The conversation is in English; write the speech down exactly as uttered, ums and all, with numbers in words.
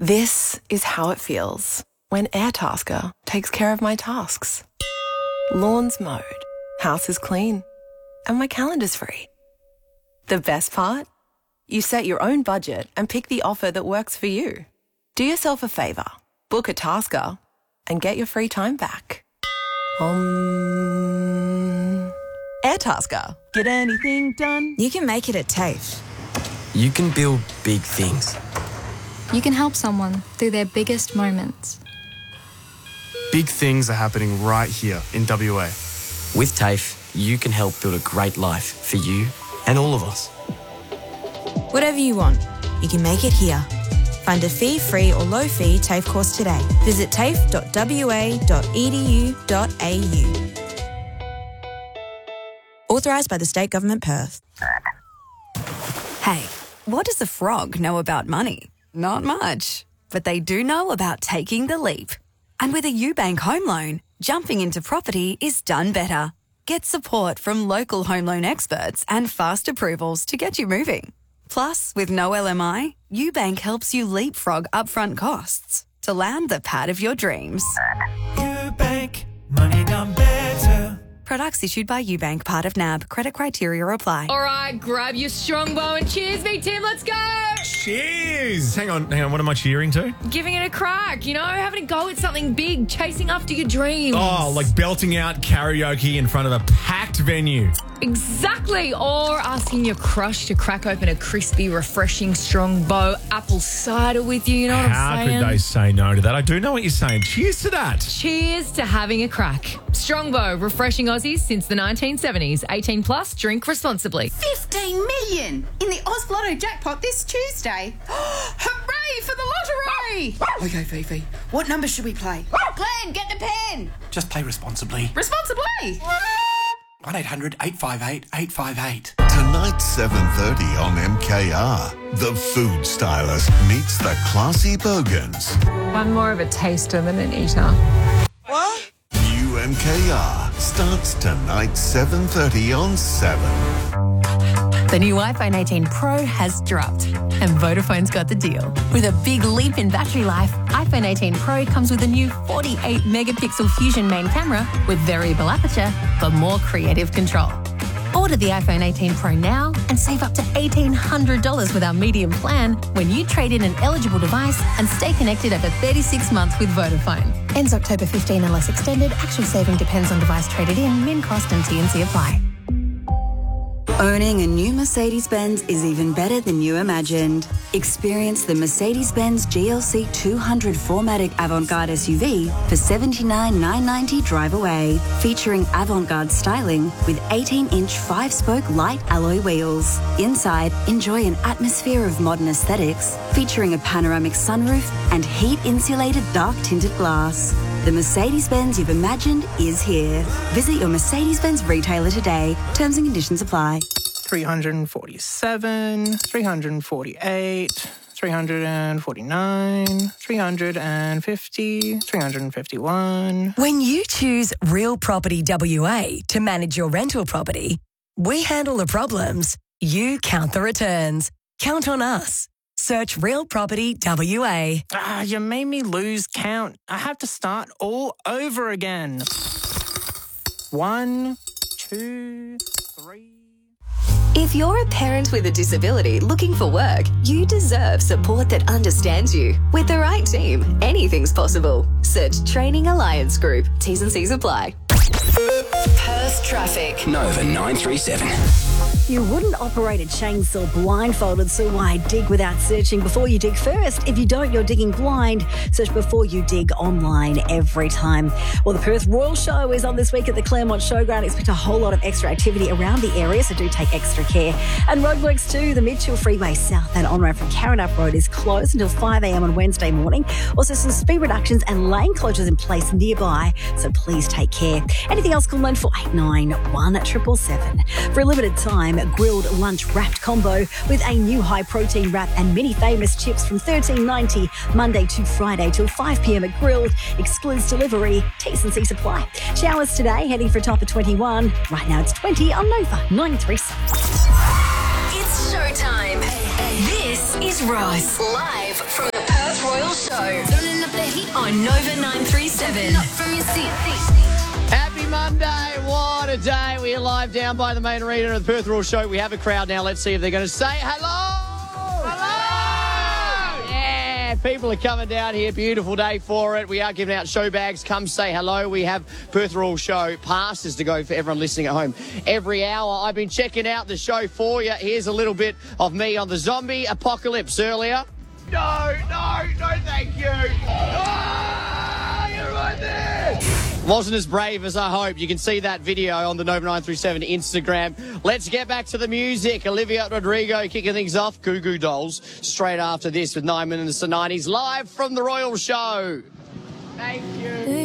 This is how it feels when Airtasker takes care of my tasks. Lawn's mowed, house is clean, and my calendar's free. The best part? You set your own budget and pick the offer that works for you. Do yourself a favour, book a Tasker, and get your free time back. Um... Airtasker. Get anything done? You can make it at TAFE. You can build big things. You can help someone through their biggest moments. Big things are happening right here in W A. With TAFE, you can help build a great life for you and all of us. Whatever you want, you can make it here. Find a fee-free or low-fee TAFE course today. Visit tafe dot w a dot e d u dot a u. Authorised by the State Government, Perth. Hey, what does a frog know about money? Not much. But they do know about taking the leap. And with a UBank home loan, jumping into property is done better. Get support from local home loan experts and fast approvals to get you moving. Plus, with no L M I, UBank helps you leapfrog upfront costs to land the pad of your dreams. UBank, money done better. Products issued by UBank, part of N A B. Credit criteria apply. All right, grab your strongbow and cheers, me team. Let's go. Cheers. Hang on, hang on. What am I cheering to? Giving it a crack, you know, having a go at something big, chasing after your dreams. Oh, like belting out karaoke in front of a packed venue. Exactly. Or asking your crush to crack open a crispy, refreshing strongbow apple cider with you. You know what How I'm saying? could they say no to that? I do know what you're saying. Cheers to that. Cheers to having a crack. Strongbow, refreshing Aussies since the nineteen seventies. eighteen plus, drink responsibly. fifteen million in the Oz Lotto jackpot this Tuesday. Hooray for the lottery! Okay, Fifi, what number should we play? Glenn, get the pen. Just play responsibly. Responsibly? one eight hundred eight five eight eight five eight. Tonight, seven thirty on M K R. The Food Stylist meets the classy Bogans. I'm more of a taster than an eater. What? New M K R starts tonight, seven thirty on seven. The new iPhone eighteen Pro has dropped, and Vodafone's got the deal. With a big leap in battery life, iPhone eighteen Pro comes with a new forty-eight megapixel Fusion main camera with variable aperture for more creative control. Order the iPhone eighteen Pro now and save up to eighteen hundred dollars with our medium plan when you trade in an eligible device and stay connected over thirty-six months with Vodafone. Ends October fifteenth unless extended. Actual saving depends on device traded in, min cost and T and C apply. Owning a new Mercedes-Benz is even better than you imagined. Experience the Mercedes-Benz G L C two hundred four matic Avant-Garde S U V for seventy-nine thousand nine hundred ninety dollars drive away, featuring avant-garde styling with eighteen inch five-spoke light alloy wheels. Inside, enjoy an atmosphere of modern aesthetics, featuring a panoramic sunroof and heat-insulated dark-tinted glass. The Mercedes-Benz you've imagined is here. Visit your Mercedes-Benz retailer today. Terms and conditions apply. three hundred forty-seven, three hundred forty-eight, three hundred forty-nine, three hundred fifty, three hundred fifty-one. When you choose Real Property W A to manage your rental property, we handle the problems, you count the returns. Count on us. Search Real Property W A. Ah, you made me lose count. I have to start all over again. One, two, three. If you're a parent with a disability looking for work, you deserve support that understands you. With the right team, anything's possible. Search Training Alliance Group. T's and C's apply. Perth traffic. Nova nine three seven. You wouldn't operate a chainsaw blindfolded, so why dig without searching before you dig first? If you don't, you're digging blind. Search before you dig online every time. Well, the Perth Royal Show is on this week at the Claremont Showground. Expect a whole lot of extra activity around the area, so do take extra care. And roadworks too. The Mitchell Freeway South and on-ramp from Karrinyup Road is closed until five a.m. on Wednesday morning. Also, some speed reductions and lane closures in place nearby, so please take care. Anything else, call nine four eight nine, one seven seven seven. For a limited time, grilled lunch wrapped combo with a new high protein wrap and mini famous chips from thirteen ninety Monday to Friday till five p.m. at Grilled. Excludes delivery. T's and C's apply. Showers today, heading for a top of twenty-one. Right now it's twenty on Nova nine three seven. It's showtime. This is Ross, live from the Perth Royal Show. Turning up the heat on Nova nine three seven. Up from your seat. Happy Monday. What a day. We're live down by the main arena of the Perth Royal Show. We have a crowd now. Let's see if they're going to say hello. Hello. Yeah, people are coming down here. Beautiful day for it. We are giving out show bags. Come say hello. We have Perth Royal Show passes to go for everyone listening at home. Every hour I've been checking out the show for you. Here's a little bit of me on the zombie apocalypse earlier. No, no, no, thank you. Oh, you're right there. Wasn't as brave as I hoped. You can see that video on the Nova nine three seven Instagram. Let's get back to the music. Olivia Rodrigo kicking things off. Goo Goo Dolls straight after this with nine minutes to nineties live from the Royal Show. Thank you.